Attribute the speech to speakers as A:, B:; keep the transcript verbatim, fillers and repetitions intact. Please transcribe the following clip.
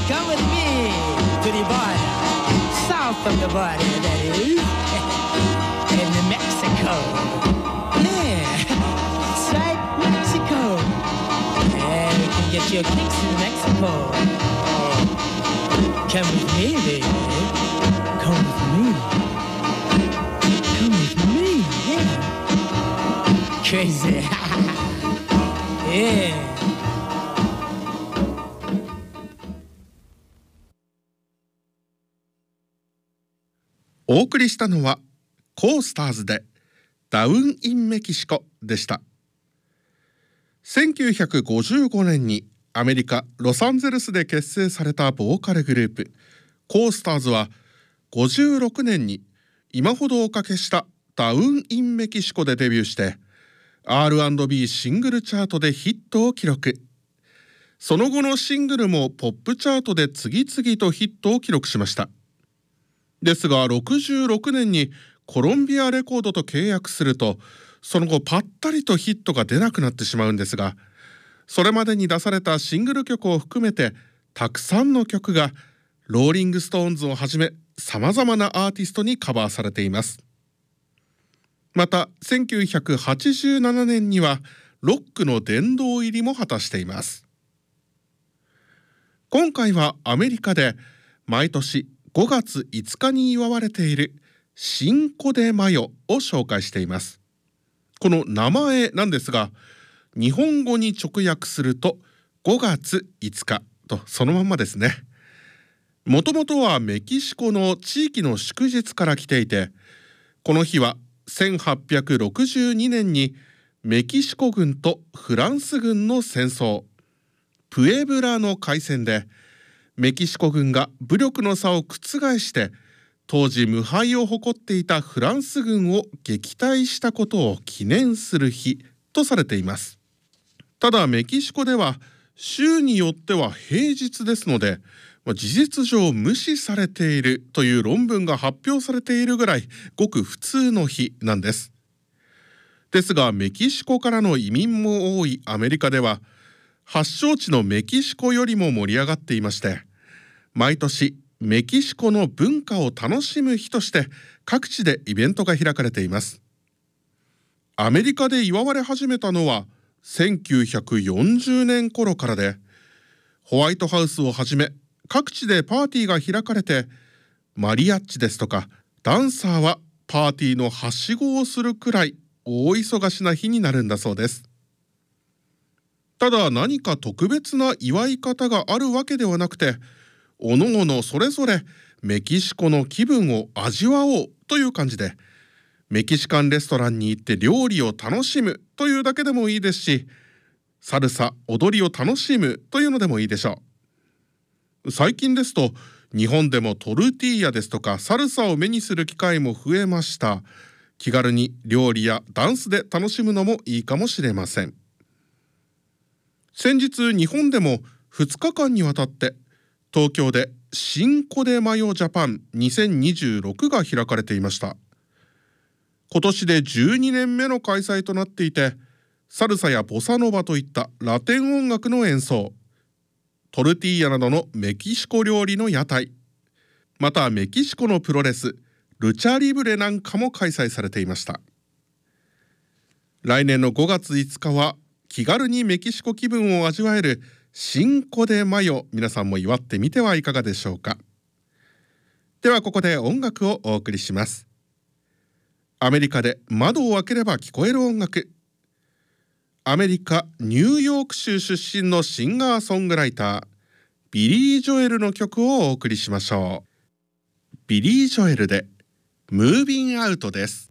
A: Come with me to the border, south of the border, that is, in New Mexico. Yeah, it's right, Mexico. Yeah, we can get your kicks in Mexico. Come with me, baby. Come with me. Come with me, yeah. Crazy. Yeah.
B: お送りしたのはコースターズでダウン・イン・メキシコでした。せんきゅうひゃくごじゅうごねんにアメリカ・ロサンゼルスで結成されたボーカルグループコースターズはごじゅうろくねんに今ほどおかけしたダウン・イン・メキシコでデビューして アールアンドビー シングルチャートでヒットを記録。その後のシングルもポップチャートで次々とヒットを記録しました。ですがろくじゅうろくねんにコロンビアレコードと契約するとその後パッタリとヒットが出なくなってしまうんですが、それまでに出されたシングル曲を含めてたくさんの曲がローリングストーンズをはじめさまざまなアーティストにカバーされています。またせんきゅうひゃくはちじゅうななねんにはロックの殿堂入りも果たしています。今回はアメリカで毎年ごがついつかに祝われているシンコ・デ・マヨを紹介しています。この名前なんですが日本語に直訳するとごがついつかとそのまんまですね。もともとはメキシコの地域の祝日から来ていて、この日はせんはっぴゃくろくじゅうにねんにメキシコ軍とフランス軍の戦争プエブラの海戦でメキシコ軍が武力の差を覆して当時無敗を誇っていたフランス軍を撃退したことを記念する日とされています。ただメキシコでは州によっては平日ですので事実上無視されているという論文が発表されているぐらいごく普通の日なんです。ですがメキシコからの移民も多いアメリカでは発祥地のメキシコよりも盛り上がっていまして、毎年メキシコの文化を楽しむ日として各地でイベントが開かれています。アメリカで祝われ始めたのはせんきゅうひゃくよんじゅうねん頃からで、ホワイトハウスをはじめ各地でパーティーが開かれて、マリアッチですとかダンサーはパーティーのはしごをするくらい大忙しな日になるんだそうです。ただ何か特別な祝い方があるわけではなくて、おのおのそれぞれメキシコの気分を味わおうという感じで、メキシカンレストランに行って料理を楽しむというだけでもいいですし、サルサ踊りを楽しむというのでもいいでしょう。最近ですと日本でもトルティーヤですとかサルサを目にする機会も増えました。気軽に料理やダンスで楽しむのもいいかもしれません。先日日本でもふつかかんにわたって東京でシンコ・デ・マヨ・ジャパンにせんにじゅうろくが開かれていました。今年でじゅうにねんめの開催となっていて、サルサやボサノバといったラテン音楽の演奏、トルティーヤなどのメキシコ料理の屋台、またメキシコのプロレスルチャリブレなんかも開催されていました。来年のごがついつかは気軽にメキシコ気分を味わえるシンコ・デ・マヨ、皆さんも祝ってみてはいかがでしょうか。ではここで音楽をお送りします。アメリカで窓を開ければ聞こえる音楽。アメリカ・ニューヨーク州出身のシンガーソングライタービリー・ジョエルの曲をお送りしましょう。ビリー・ジョエルでムービングアウトです。